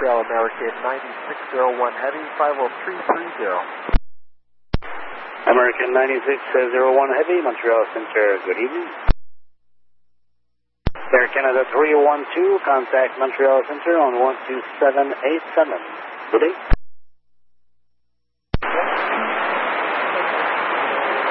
Montreal American 9601 Heavy 50330. American 9601 Heavy, Montreal Center, good evening. Air Canada 312, contact Montreal Center on 12787. Good day.